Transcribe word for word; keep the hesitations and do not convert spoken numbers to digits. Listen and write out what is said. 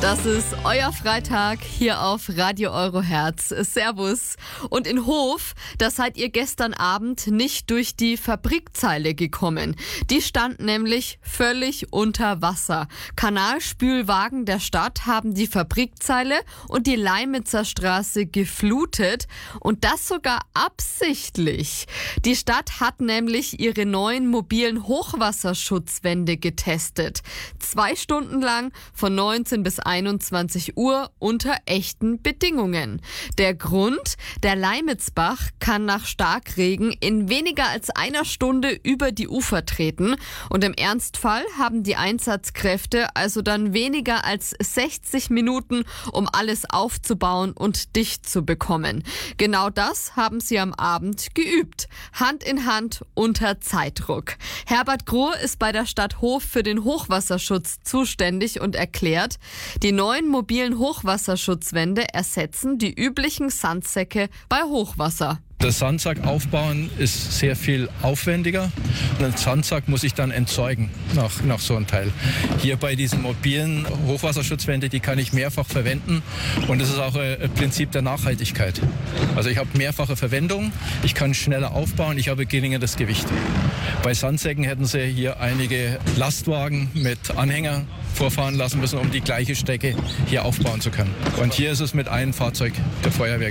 Das ist euer Freitag hier auf Radio Euroherz. Servus. Und in Hof, da seid ihr gestern Abend nicht durch die Fabrikzeile gekommen. Die stand nämlich völlig unter Wasser. Kanalspülwagen der Stadt haben die Fabrikzeile und die Leimitzer Straße geflutet. Und das sogar absichtlich. Die Stadt hat nämlich ihre neuen mobilen Hochwasserschutzwände getestet. Zwei Stunden lang von neunzehn bis einundzwanzig Uhr unter echten Bedingungen. Der Grund? Der Leimitzbach kann nach Starkregen in weniger als einer Stunde über die Ufer treten und im Ernstfall haben die Einsatzkräfte also dann weniger als sechzig Minuten, um alles aufzubauen und dicht zu bekommen. Genau das haben sie am Abend geübt. Hand in Hand unter Zeitdruck. Herbert Groh ist bei der Stadt Hof für den Hochwasserschutz zuständig und erklärt, die neuen mobilen Hochwasserschutzwände ersetzen die üblichen Sandsäcke bei Hochwasser. Das Sandsack aufbauen ist sehr viel aufwendiger. Den Sandsack muss ich dann entsorgen nach, nach so einem Teil. Hier bei diesen mobilen Hochwasserschutzwände, die kann ich mehrfach verwenden und das ist auch ein Prinzip der Nachhaltigkeit. Also ich habe mehrfache Verwendung, ich kann schneller aufbauen, ich habe geringeres Gewicht. Bei Sandsäcken hätten sie hier einige Lastwagen mit Anhänger vorfahren lassen müssen, um die gleiche Strecke hier aufbauen zu können. Und hier ist es mit einem Fahrzeug der Feuerwehr.